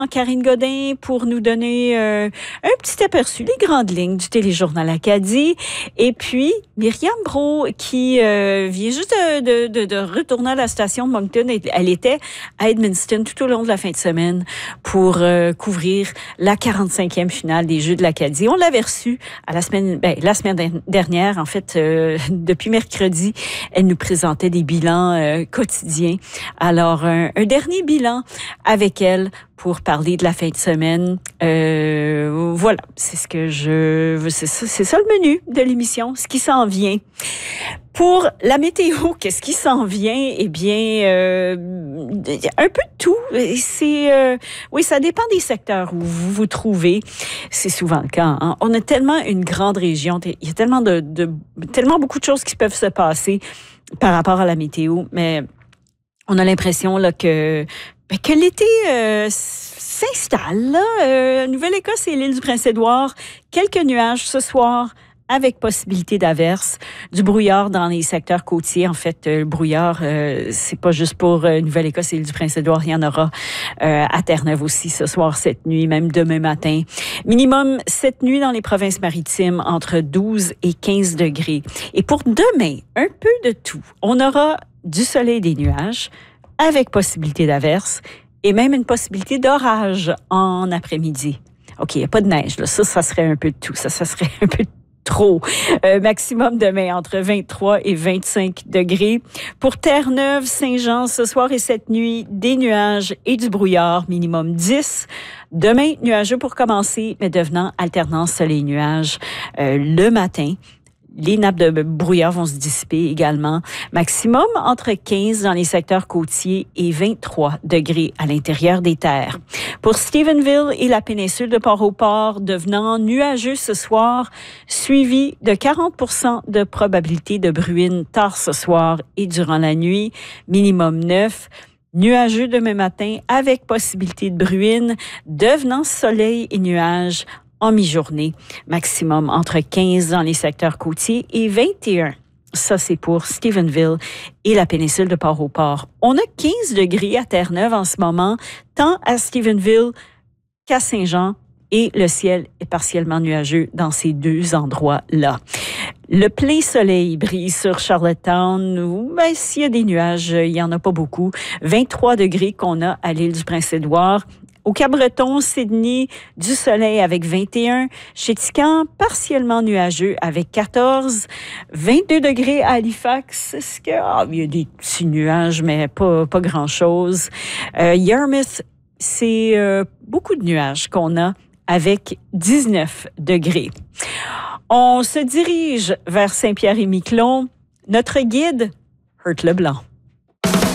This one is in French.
Karine Godin pour nous donner un petit aperçu, les grandes lignes du Téléjournal Acadie. Et puis, Myriam Brault qui vient juste de retourner à la station de Moncton. Elle était à Edmundston tout au long de la fin de semaine pour couvrir la 45e finale des Jeux de l'Acadie. On l'avait reçue à la semaine dernière. En fait, depuis mercredi, elle nous présentait des bilans quotidiens. Alors, un dernier bilan avec elle pour parler de la fin de semaine. Voilà, c'est ce que c'est ça le menu de l'émission, ce qui s'en vient. Pour la météo, qu'est-ce qui s'en vient? Eh bien, un peu de tout. Oui, ça dépend des secteurs où vous vous trouvez. C'est souvent le cas. Hein? On a tellement une grande région, il y a tellement tellement beaucoup de choses qui peuvent se passer par rapport à la météo, mais on a l'impression là que l'été s'installe. Nouvelle-Écosse et l'île du Prince-Édouard, quelques nuages ce soir avec possibilité d'averses, du brouillard dans les secteurs côtiers. En fait, le brouillard, c'est pas juste pour Nouvelle-Écosse et l'île du Prince-Édouard, il y en aura à Terre-Neuve aussi ce soir, cette nuit, même demain matin. Minimum cette nuit dans les provinces maritimes entre 12 et 15 degrés. Et pour demain, un peu de tout. On aura du soleil et des nuages, avec possibilité d'averse et même une possibilité d'orage en après-midi. OK, il n'y a pas de neige, là. Ça serait un peu de tout. Ça serait un peu trop. Maximum demain entre 23 et 25 degrés. Pour Terre-Neuve, Saint-Jean, ce soir et cette nuit, des nuages et du brouillard, minimum 10. Demain, nuageux pour commencer, mais devenant alternance soleil-nuage le matin. Les nappes de brouillard vont se dissiper également. Maximum entre 15 dans les secteurs côtiers et 23 degrés à l'intérieur des terres. Pour Stephenville et la péninsule de Port-au-Port, devenant nuageux ce soir, suivi de 40% de probabilité de bruine tard ce soir et durant la nuit, minimum 9. Nuageux demain matin avec possibilité de bruine, devenant soleil et nuages en mi-journée, maximum entre 15 dans les secteurs côtiers et 21. Ça, c'est pour Stephenville et la péninsule de Port-au-Port. On a 15 degrés à Terre-Neuve en ce moment, tant à Stephenville qu'à Saint-Jean, et le ciel est partiellement nuageux dans ces deux endroits-là. Le plein soleil brille sur Charlottetown, où s'il y a des nuages, il n'y en a pas beaucoup. 23 degrés qu'on a à l'île du Prince-Édouard. Au Cap-Breton, Sydney, du soleil avec 21. Chez Ticcan, partiellement nuageux avec 14. 22 degrés à Halifax. Il y a des petits nuages, mais pas grand-chose. Yarmouth, c'est beaucoup de nuages qu'on a avec 19 degrés. On se dirige vers Saint-Pierre-et-Miquelon. Notre guide, Hurt Leblanc.